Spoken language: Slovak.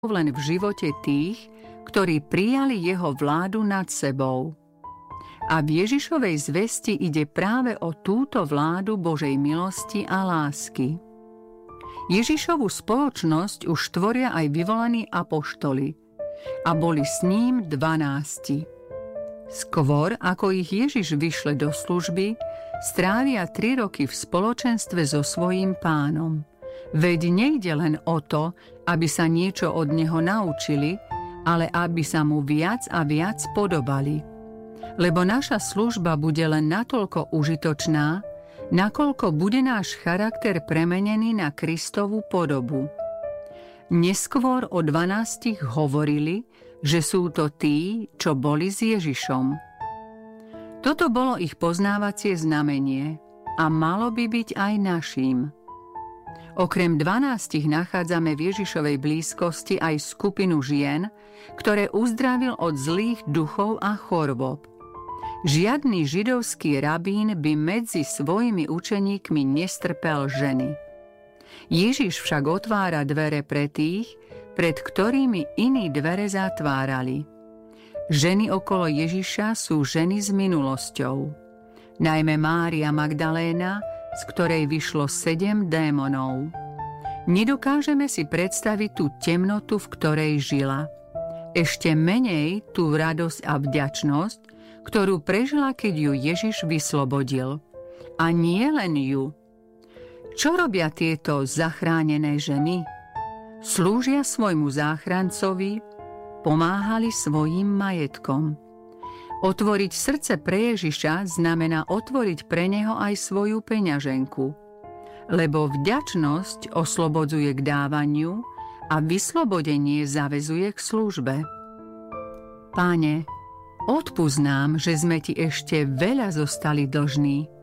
len v živote tých, ktorí prijali jeho vládu nad sebou. A v Ježišovej zvesti ide práve o túto vládu Božej milosti a lásky. Ježišovu spoločnosť už tvoria aj vyvolaní apoštoli a boli s ním 12. Skôr, ako ich Ježiš vyšle do služby, strávia 3 roky v spoločenstve so svojím Pánom. Veď nejde len o to, aby sa niečo od neho naučili, ale aby sa mu viac a viac podobali. Lebo naša služba bude len natoľko užitočná, nakoľko bude náš charakter premenený na Kristovu podobu. Neskôr o 12 hovorili, že sú to tí, čo boli s Ježišom. Toto bolo ich poznávacie znamenie a malo by byť aj naším. Okrem 12 nachádzame v Ježišovej blízkosti aj skupinu žien, ktoré uzdravil od zlých duchov a chorôb. Žiadny židovský rabín by medzi svojimi učeníkmi nestrpel ženy. Ježiš však otvára dvere pre tých, pred ktorými iní dvere zatvárali. Ženy okolo Ježiša sú ženy s minulosťou. Najmä Mária Magdaléna, z ktorej vyšlo 7 démonov. Nedokážeme si predstaviť tú temnotu, v ktorej žila. Ešte menej tú radosť a vďačnosť, ktorú prežila, keď ju Ježiš vyslobodil. A nie len ju. Čo robia tieto zachránené ženy? Slúžia svojmu záchrancovi, pomáhali svojim majetkom. Otvoriť srdce pre Ježiša znamená otvoriť pre neho aj svoju peňaženku, lebo vďačnosť oslobodzuje k dávaniu a vyslobodenie zaväzuje k službe. Páne, odpusť nám, že sme ti ešte veľa zostali dlžní.